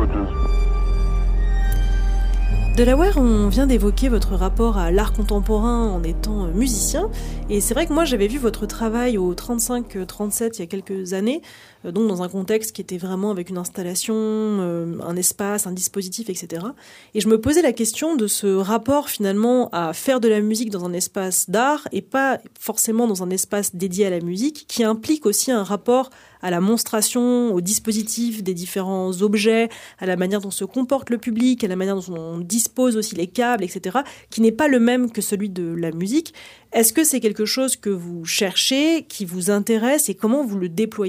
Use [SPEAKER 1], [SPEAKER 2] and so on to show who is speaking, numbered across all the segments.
[SPEAKER 1] Delaware, on vient d'évoquer votre rapport à l'art contemporain en étant musicien, et c'est vrai que moi j'avais vu votre travail au 35-37 il y a quelques années, donc dans un contexte qui était vraiment avec une installation, un espace, un dispositif, etc. Et je me posais la question de ce rapport finalement à faire de la musique dans un espace d'art et pas forcément dans un espace dédié à la musique, qui implique aussi un rapport à la monstration, au dispositif des différents objets, à la manière dont se comporte le public, à la manière dont on dispose aussi les câbles, etc., qui n'est pas le même que celui de la musique. Est-ce que c'est quelque chose que vous cherchez, qui vous intéresse, et comment vous le déployez ?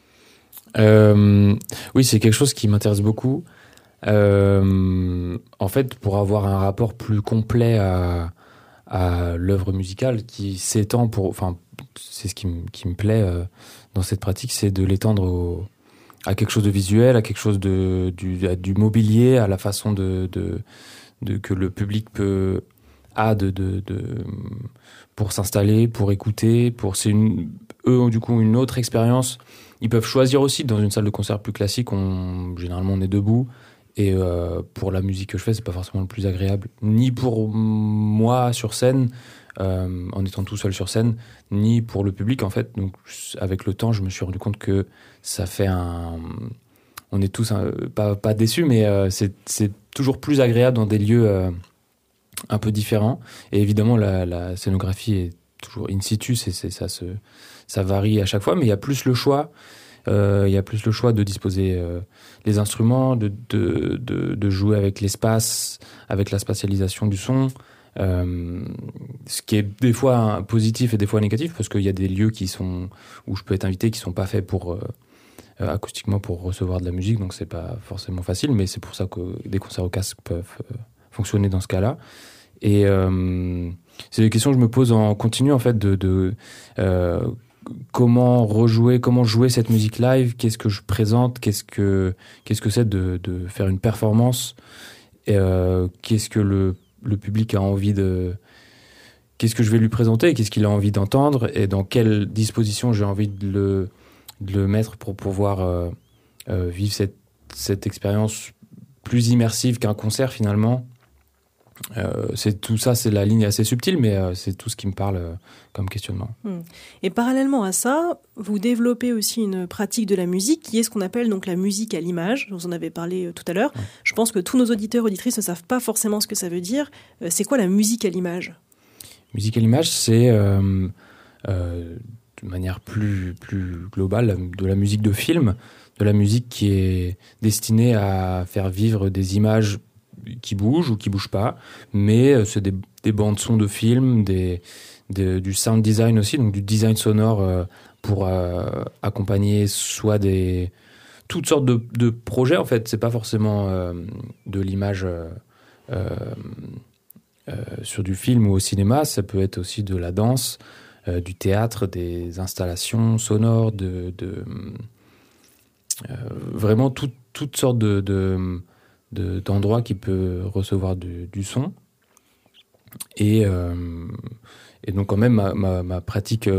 [SPEAKER 2] Oui, c'est quelque chose qui m'intéresse beaucoup. En fait, pour avoir un rapport plus complet à l'œuvre musicale qui s'étend c'est ce qui me plaît dans cette pratique, c'est de l'étendre à quelque chose de visuel, à quelque chose à du mobilier, à la façon que le public pour s'installer, pour écouter, eux du coup une autre expérience. Ils peuvent choisir aussi dans une salle de concert plus classique. Généralement on est debout. Et pour la musique que je fais, c'est pas forcément le plus agréable, ni pour moi sur scène, en étant tout seul sur scène, ni pour le public en fait. Donc avec le temps, je me suis rendu compte que ça fait on est tous pas déçus, mais c'est toujours plus agréable dans des lieux un peu différents. Et évidemment, la scénographie est toujours in situ, ça varie à chaque fois, mais il y a plus le choix. Il y a plus le choix de disposer les instruments, de jouer avec l'espace, avec la spatialisation du son, ce qui est des fois positif et des fois négatif, parce qu'il y a des lieux où je peux être invité qui sont pas faits pour acoustiquement pour recevoir de la musique, donc c'est pas forcément facile, mais c'est pour ça que des concerts au casque peuvent fonctionner dans ce cas-là. Et c'est des questions que je me pose en continu en fait comment jouer cette musique live, qu'est-ce que je présente, qu'est-ce que c'est de faire une performance, qu'est-ce que le public a envie qu'est-ce que je vais lui présenter, qu'est-ce qu'il a envie d'entendre, et dans quelle disposition j'ai envie de le mettre pour pouvoir vivre cette expérience plus immersive qu'un concert finalement. C'est tout ça, c'est la ligne assez subtile, mais c'est tout ce qui me parle comme questionnement.
[SPEAKER 1] Et parallèlement à ça, vous développez aussi une pratique de la musique qui est ce qu'on appelle donc la musique à l'image. Vous en avez parlé tout à l'heure. Ouais. Je pense que tous nos auditeurs auditrices ne savent pas forcément ce que ça veut dire. C'est quoi la musique à l'image ?
[SPEAKER 2] Musique à l'image, c'est de manière plus globale de la musique de film, de la musique qui est destinée à faire vivre des images qui bougent ou qui bougent pas, mais c'est des bandes son de films, du sound design aussi, donc du design sonore pour accompagner soit toutes sortes de projets en fait. C'est pas forcément de l'image sur du film ou au cinéma, ça peut être aussi de la danse, du théâtre, des installations sonores, vraiment toutes sortes d'endroits qui peuvent recevoir du son. Et donc quand même ma pratique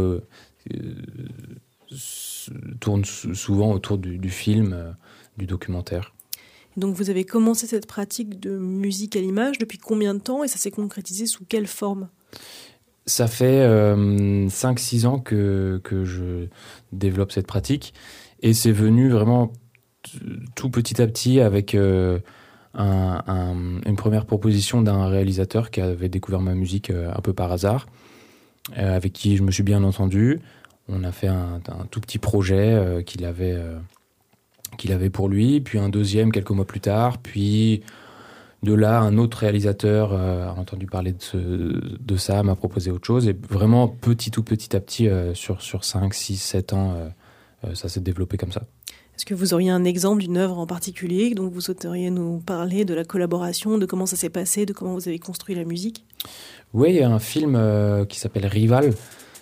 [SPEAKER 2] tourne souvent autour du film, du documentaire.
[SPEAKER 1] Donc vous avez commencé cette pratique de musique à l'image depuis combien de temps et ça s'est concrétisé sous quelle forme ?
[SPEAKER 2] Ça fait 5-6 ans que je développe cette pratique et c'est venu vraiment tout petit à petit avec une première proposition d'un réalisateur qui avait découvert ma musique un peu par hasard, avec qui je me suis bien entendu. On a fait un tout petit projet qu'il avait pour lui, puis un deuxième quelques mois plus tard, puis de là, un autre réalisateur a entendu parler de ça, m'a proposé autre chose, et vraiment petit à petit, sur 5, 6, 7 ans, ça s'est développé comme ça.
[SPEAKER 1] Est-ce que vous auriez un exemple d'une œuvre en particulier dont vous souhaiteriez nous parler, de la collaboration, de comment ça s'est passé, de comment vous avez construit la musique ?
[SPEAKER 2] Oui, il y a un film qui s'appelle Rival,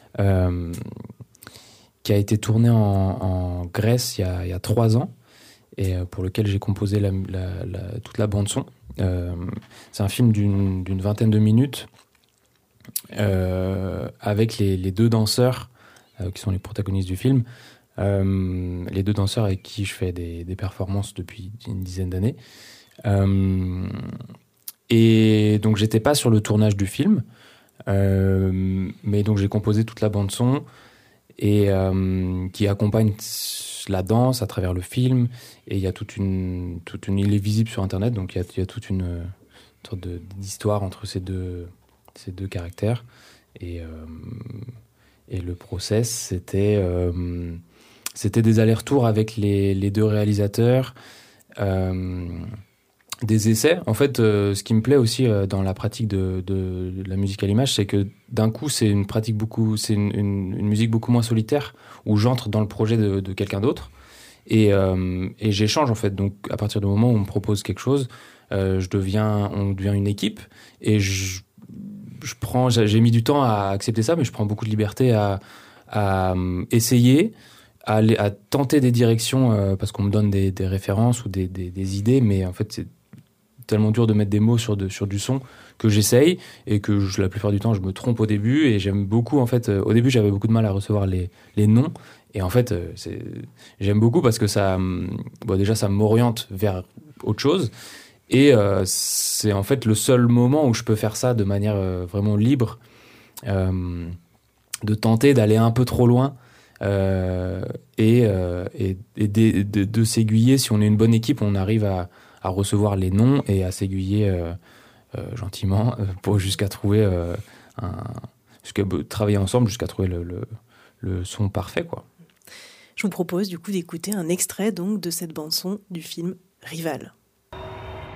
[SPEAKER 2] qui a été tourné en Grèce il y a 3 ans, et pour lequel j'ai composé toute la bande-son. C'est un film d'une vingtaine de minutes, avec les 2 danseurs qui sont les protagonistes du film, les deux danseurs avec qui je fais des performances depuis une dizaine d'années. Et donc j'étais pas sur le tournage du film, mais donc j'ai composé toute la bande son et qui accompagne la danse à travers le film. Et il y a il est visible sur internet, donc il y a toute une sorte d'histoire entre ces deux caractères. Et le process, c'était des allers-retours avec les deux réalisateurs, des essais. En fait, ce qui me plaît aussi dans la pratique de la musique à l'image, c'est que d'un coup, c'est une musique beaucoup moins solitaire, où j'entre dans le projet de quelqu'un d'autre et j'échange en fait. Donc, à partir du moment où on me propose quelque chose, on devient une équipe et j'ai mis du temps à accepter ça, mais je prends beaucoup de liberté à essayer, à tenter des directions parce qu'on me donne des références ou des idées, mais en fait, c'est tellement dur de mettre des mots sur du son que j'essaye et que la plupart du temps, je me trompe au début et j'aime beaucoup, en fait, au début, j'avais beaucoup de mal à recevoir les noms et en fait, j'aime beaucoup parce que déjà, ça m'oriente vers autre chose. Et c'est en fait le seul moment où je peux faire ça de manière vraiment libre, de tenter d'aller un peu trop loin et de s'aiguiller. Si on est une bonne équipe, on arrive à recevoir les noms et à s'aiguiller gentiment jusqu'à trouver jusqu'à travailler ensemble jusqu'à trouver le son parfait, quoi.
[SPEAKER 1] Je vous propose du coup d'écouter un extrait donc de cette bande son du film Rival.